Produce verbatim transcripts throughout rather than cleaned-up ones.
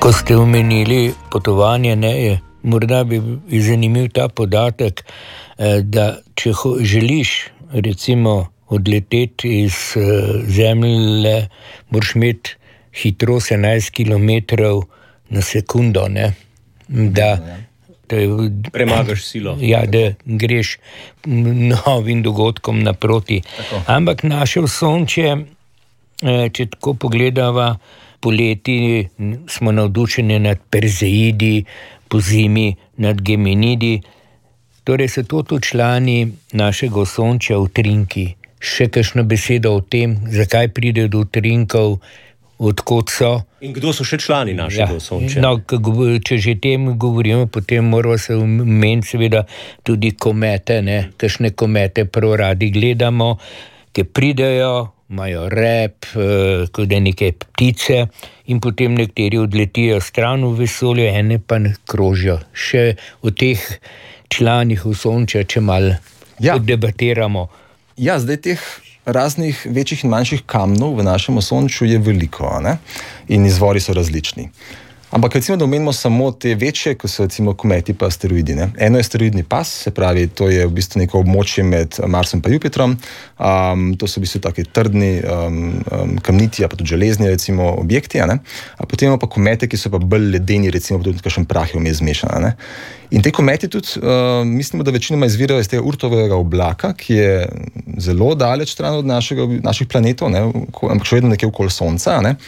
Ko ste omenili potovanje, ne, je, morda bi zanimiv ta podatek, da če ho, želiš recimo odleteti iz Zemlje, moraš imeti hitrost enajst kilometrov na sekundo, ne, da premagaš silo. Ja, da greš novim dogodkom naproti. Tako. Ampak naše Osončje, če tako pogledava, poleti smo navdušeni nad Perzeidi, po zimi nad Geminidi. Torej so to tu člani našega Osončja utrinki. Še kakšna beseda o tem, zakaj pride do utrinkov, odkot so. In kdo so še člani našega ja. Osončja? No, če že tem govorimo, potem moramo se omeniti seveda tudi komete, ne, kakšne komete prav radi gledamo, ki pridejo, imajo rep, kot da neke ptice in potem nekateri odletijo stran v vesolje, ene pa krožijo. Še o teh članih Osončja, če malo ja. debatiramo. Ja, zdaj teh raznih večjih in manjših kamnov v našem Osončju je veliko, ne? In izvori so različni. Ampak recimo, da omenimo samo te večje, ko so recimo kometi pa asteroidi. Ne? Eno je asteroidni pas, se pravi, to je v bistvu neko območje med Marsom pa Jupitrom. Um, to so v bistvu taki trdni, um, um, kamniti, pa tudi železni recimo objekti. A, a potem imamo pa komete, ki so pa bolj ledeni, recimo tudi kakšen prah je vmes zmešan. Ne? In te kometi tudi, uh, mislimo, da večinoma izvirajo iz tega Urtovega oblaka, ki je zelo daleč stran od našega, naših planetov, ne? Ampak še vedno nekje okoli Sonca. Ne?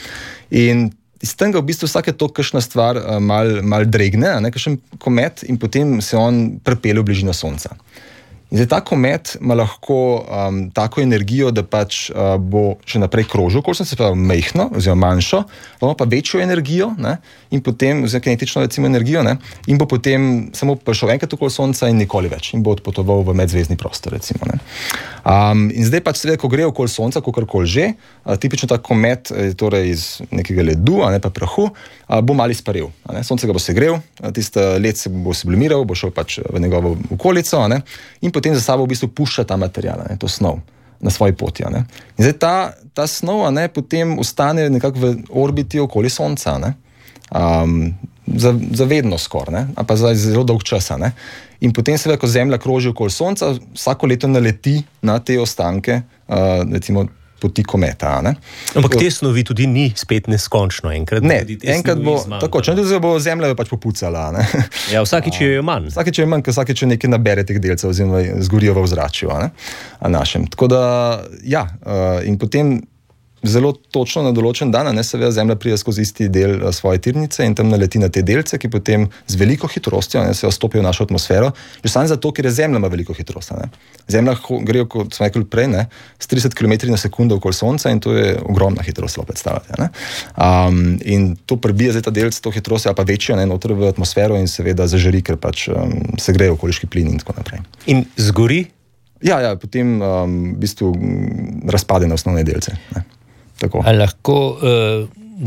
In iz tega v bistvu vsake to kakšna stvar uh, mal, mal dregne, ne, kakšen komet in potem se on prepelje v bližino Sonca. In zdaj ta komet ima lahko um, tako energijo, da pač uh, bo še naprej krožil, koliko se pravi mehno, oziroma manjšo, ima pa večjo energijo, ne, in potem, oziroma kinetično recimo energijo, ne, in bo potem samo prišel enkrat okoli Sonca in nikoli več, in bo odpotoval v medzvezdni prostor, recimo, ne. Um, in zdaj pač seveda, ko gre okoli Sonca, kakorkoli že, uh, tipično ta komet, torej iz nekega ledu, a ne pa prahu, uh, bo malo izparel. Sonce ga bo segrel, tiste led se bo sublimiral, bo šel pač v njegovo okolico, a ne, in potem za sabo v bistvu pušča ta material, ne, to snov na svoji poti. Ne. In zdaj ta, ta snov ne, potem ostane nekako v orbiti okoli Sonca, ne, um, za, za vedno skoraj, ne, a pa za zelo dolg časa. Ne. In potem seveda, ko Zemlja kroži okoli Sonca, vsako leto naleti na te ostanke, uh, recimo poti kometa. Ne. Ampak te snovi tudi ni spet neskončno. Enkrat, ne, enkrat bo, tako, če ne bo Zemlja jo pač popucala. Ne. Ja, vsakič je manj. Vsakič je manj, ker vsakič je nekaj nabere teh delcev, oziroma zgorijo v ozračju, ne, našem. Tako da, ja, in potem zelo točno na določen dan, ne, seveda Zemlja pride skozi isti del svoje tirnice in tam naleti na te delce, ki potem z veliko hitrostjo, ne, se vstopijo v našo atmosfero, že samo zato, ker je Zemlja ima veliko hitrost. Ne. Zemlja gre, kot smo rekli prej, ne, s trideset kilometrov na sekundo okoli Sonca in to je ogromna hitrost, lahko predstavljate. Ne. Um, in to prebije zdaj ta delce, to hitrost, ali pa večjo, ne, noter v atmosfero in seveda zažari, ker pač um, se grejo okoliški plin in tako naprej. In zgori? Ja, ja, potem um, v bistvu razpade na osnovne delce. Ne. Tako. A lahko uh,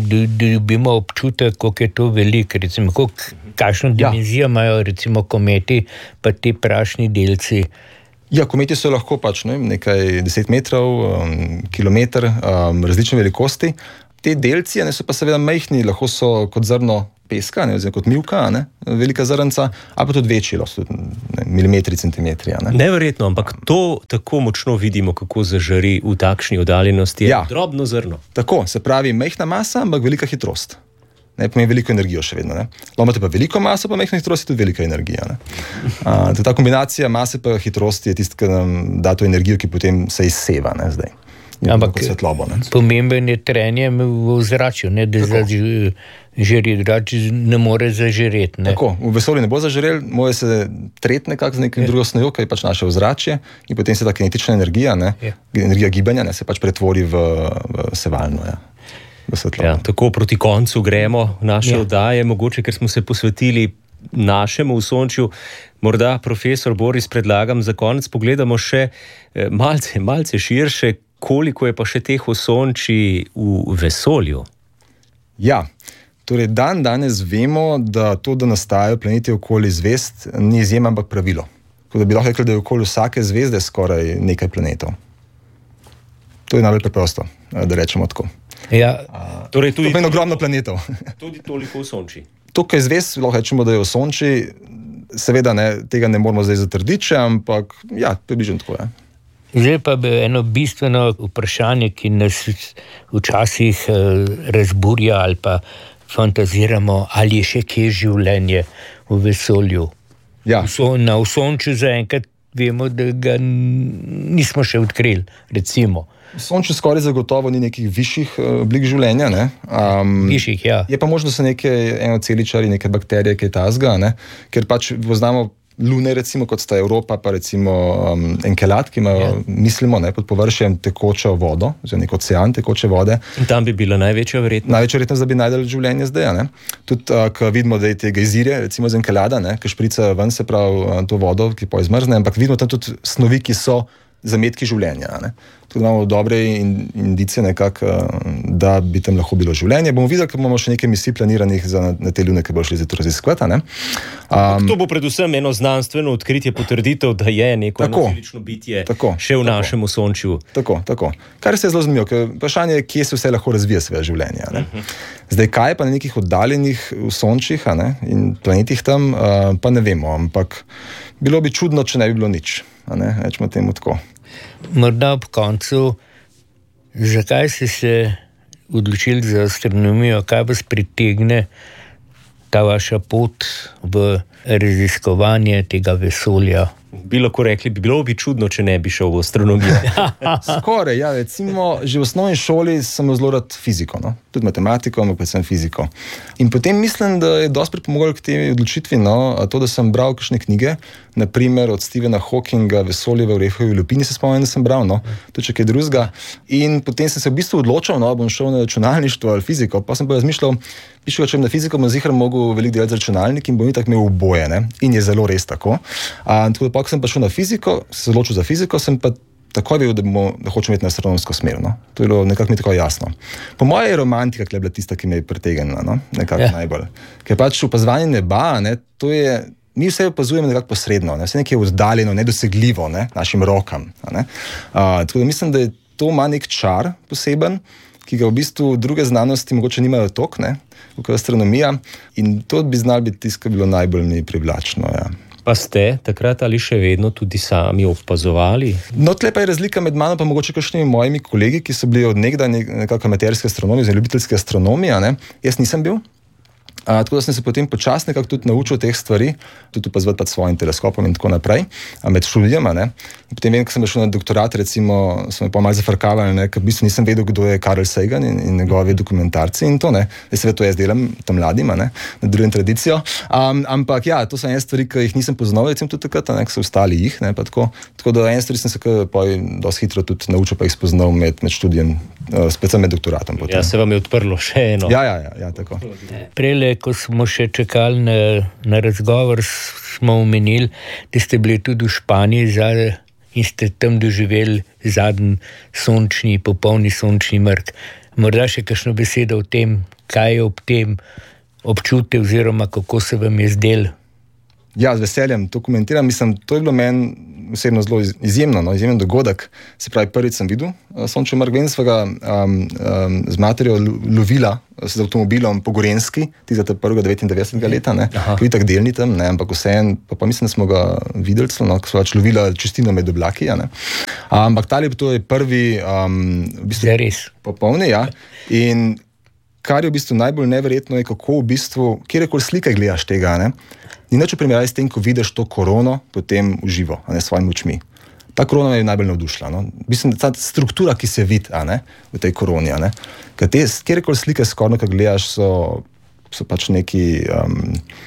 dobimo občutek, koliko je to veliko, recimo, koliko, kakšno ja. dimenzijo imajo recimo kometi, pa ti prašni delci? Ja, kometi so lahko pač ne, nekaj deset metrov, um, kilometer, um, različne velikosti. Te delci ne, so pa seveda majhni, lahko so kot zrno peska, ne, oziroma kot mivka, ne, velika zrnca, ali pa tudi večji, lahko so ne, milimetri, centimetri. Ne. Neverjetno, ampak to tako močno vidimo, kako zažari v takšni oddaljenosti, je ja. drobno zrno. Tako, se pravi, majhna masa, ampak velika hitrost. Ne, pomeni veliko energijo še vedno. Ne. Imate pa veliko maso, pa majhna hitrost je tudi velika energija. Ne. A, ta kombinacija mase pa hitrosti je tisto, ki nam da to energijo, ki potem se izseva, ne, zdaj. Ampak svetlobo, ne. Pomemben je trenje v ozračju, ne, da zažeri, drugače ne more zažereti. Ne. Tako, v vesolju ne bo zažerel, mora se treti nekako z nekim drugo snovjo, ki je pač naše ozračje in potem se ta kinetična energija, ne, energija gibanja, ne, se pač pretvori v, v sevalno, ja. Ja, tako proti koncu gremo naše ja. oddaje, mogoče, ker smo se posvetili našemu Osončju. Morda, profesor Boris, predlagam za konec, pogledamo še malce, malce širše, koliko je pa še teh Osončij v vesolju? Ja, torej dan danes vemo, da to, da nastajajo planeti okoli zvezd, ni izjema, ampak pravilo. Tako da bi lahko rekli, da je okoli vsake zvezde skoraj nekaj planetov. To je najbolj preprosto, da rečemo tako. Ja. A, torej tudi to je ogromno planetov. Tudi toliko v Sonči. Tukaj zvezd, lahko rečemo, da je v Sonči, seveda ne, tega ne moramo zdaj zatrditi, ampak ja, približno tako je. Zdaj pa bi eno bistveno vprašanje, ki nas včasih razburja ali pa fantaziramo, ali je še kje življenje v vesolju. Ja. Na Sonču zaenkrat vemo, da ga nismo še odkrili, recimo. V Sonču skoraj zagotovo ni nekih višjih oblik življenja. Ne? Um, višjih, ja. Je pa možno, da so neke enoceličari, neke bakterije, kaj tazga, ne? Ker pač poznamo Lune, recimo, kot sta Evropa, pa recimo um, Enkelad, ki imajo, yeah. mislimo, ne, pod površjem tekočo vodo, oziroma nek ocean tekoče vode. In tam bi bila največja verjetnost? Največja verjetnost, da bi najdeli življenje zdaj. Ne? Tudi, uh, ko vidimo, da je te gejzirje, recimo z Enkelada, ki šprica ven se pravi uh, to vodo, ki pa izmrzne, ampak vidimo tam tudi snovi, ki so zametki življenja. Ne? Tudi imamo dobre indicije nekako, da bi tam lahko bilo življenje. Bomo videli, ker imamo še nekaj misij planiranih za, na te Lune, ki bo šli zdaj to raziskovati. Um, to bo predvsem eno znanstveno odkritje, potrditev, da je neko enocelično bitje tako, še v tako, našem Sončju. Tako, tako. Kar se je zelo zanimivo, ker vprašanje je, kje se vse lahko razvija svoje življenje. Ne? Uh-huh. Zdaj, kaj pa na nekih oddaljenih Sončjih in planetih tam, uh, pa ne vemo, ampak bilo bi čudno, če ne bi bilo nič. Rečemo temu tako. Morda ob koncu, zakaj ste se odločili za astronomijo, kaj vas pritegne ta vaša pot v raziskovanje tega vesolja? Bi lahko rekli, bi bilo bi čudno, če ne bi šel v astronomijo. Skoraj, ja, recimo, že v osnovni šoli sem zelo rad fiziko, no? Tudi matematiko, ampak predvsem fiziko. In potem mislim, da je dosti pripomoglo k tej odločitvi, no, to, da sem bral kakšne knjige, naprimer od Stephena Hawkinga, Vesolje v orehovi lupini, se spomnim, da sem bral, no, to če kaj drugega. In potem sem se v bistvu odločil, no, bom šel na računalništvo ali fiziko, pa sem pa razmišljal, pišel, če na fiziko bom zihar mogel veliko delati z računalnik in bom itak imel oboje, ne? In je zelo res tako. A, tako da pa, ko sem pa šel na fiziko, se odločil za fiziko, sem pa takoj vedel, da, bomo, da hočem imeti na astronomsko smer. No? To je bilo nekako mi tako jasno. Po moje je romantika, ki je bila tista, ki me je pritegnila, no? Nekako ja. Najbolj. Ker pač opazovanje neba, ne, to je, mi vse opazujemo nekako posredno, ne? Vse nekaj oddaljeno, nedosegljivo, ne? Našim rokam. Ne? A, tako da mislim, da je to ima nek čar poseben, ki ga v bistvu druge znanosti mogoče nimajo tok, ne, kot astronomija, in to bi znal biti tisto, ki je bilo najbolj mi privlačno. Ja. Pa ste takrat ali še vedno tudi sami opazovali? No, tle pa je razlika med mano pa mogoče kakšnimi mojimi kolegi, ki so bili od nekdaj nekako amaterski astronomi, oziroma ljubiteljski astronomi, ne. Jaz nisem bil. A, tako da sem se potem počasno nekako tudi naučil teh stvari, tudi opazovati pač svojim teleskopom in tako naprej, a med študijem. Potem vem, ko sem šel na doktorat, recimo, so me pa malo zafrkavali, ker v bistvu nisem vedel, kdo je Carl Sagan in, in njegovi dokumentarci in to, ne. Jaz seveda to jaz delam tam mladim, ne, na drugem tradicijo. Um, ampak ja, to so ene stvari, ki jih nisem poznal, recimo tudi takrat, ne, so ostali jih, ne, pa tako. Tako da ene stvari sem se kaj dosti hitro tudi naučil, pa jih spoznal med, med študijem, uh, spet med doktoratom. Potem. Ja, se vam je odprlo še eno. Ja, ja, ja, ja tako. Prele, ko smo še čakali na, na razgovor, smo omenili, da ste bili tudi v Španiji zadnji in ste tam doživeli zadnji sončni, popolni sončni mrk. Morda še kakšno besedo o tem, kaj je ob tem občutite oziroma kako se vam je zdelo? Ja, z veseljem to komentiram. Mislim, to je bilo meni osebno zelo izjemno, no, izjemen dogodek. Se pravi, prvič sem videl uh, sončni mrk, vem svega um, um, z materijo lovila z avtomobilom po Gorenjski, tistega prvega devetindevetdesetega leta, ne, ki je tako delni tam, ne, ampak vseeno, pa, pa mislim, da smo ga videli, no, ko so pač lovila čistino med oblaki, ja, ne. Ampak tali to je prvi um, v bistvu, je res. Popolni, ja. In kar je v bistvu najbolj neverjetno je, kako v bistvu, kjerkoli slike gledaš tega, ne, ni nič v primerjavi s tem, ko vidiš to korono potem v živo, a ne s svojimi očmi. Ta korona me je najbolj navdušila. No? Mislim, da ta struktura, ki se vidi v tej koroni, kjerkoli slike skorno, ko gledaš, so, so pač neki um,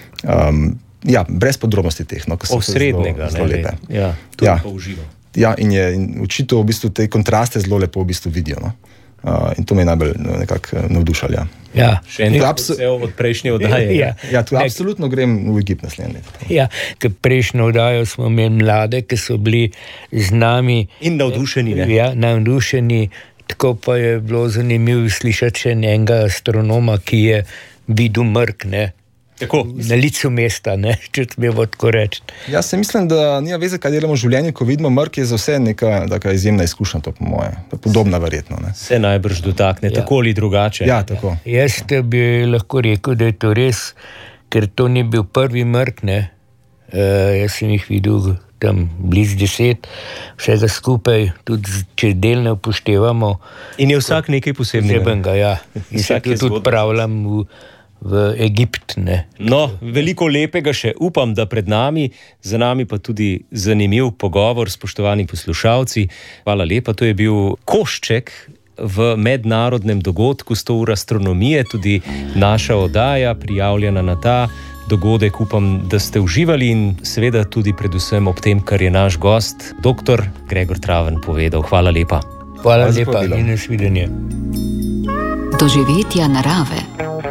um, ja, brez podrobnosti teh, no, ki so osrednjega, zelo, zelo lepe. Ja, to ja. Pa uživo. Ja, in je in očito v bistvu te kontraste zelo lepo v bistvu vidijo. No? Uh, in to me je najbolj nekako navdušalo. Ja. Ja. Še en absu- od prejšnje oddaje. Ja, ja tu absolutno grem v Egipt naslednje leto. Ja, ker prejšnjo oddajo smo imeli mlade, ki so bili z nami. In navdušeni. Ne? Ja, navdušeni. Tako pa je bilo zanimivo slišati še enega astronoma, ki je videl mrk, ne. Tako, na licu mesta, ne, če smemo tako reči. Jaz se mislim, da nima veze, kaj delamo v življenju, ko vidimo mrk, je za vse neka taka izjemna izkušnja, to po moje. Podobna verjetno. Ne. Se najbrž dotakne, ja. Tako ali drugače. Ja, tako. Jaz bi lahko rekel, da je to res, ker to ni bil prvi mrk, ne. Uh, jaz sem jih videl tam blizu deset, vsega skupaj, tudi če delno upoštevamo. In je vsak nekaj posebnega. Posebnega, ja. In se tudi odpravljam v, v Egipt, ne. No, veliko lepega še upam, da pred nami, za nami pa tudi zanimiv pogovor, spoštovani poslušalci. Hvala lepa, to je bil košček v mednarodnem dogodku sto ur astronomije, tudi naša oddaja prijavljena na ta dogodek. Upam, da ste uživali in seveda tudi predvsem ob tem, kar je naš gost, doktor Gregor Traven, povedal. Hvala lepa. Hvala, Hvala lepa in nasvidenje. Doživetja narave.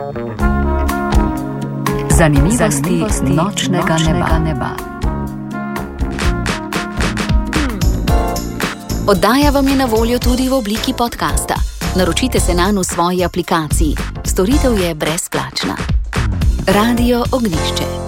Zanimivosti, Zanimivosti nočnega, nočnega neba. neba. Oddaja vam je na voljo tudi v obliki podcasta. Naročite se nanj v svoji aplikaciji. Storitev je brezplačna. Radio Ognjišče.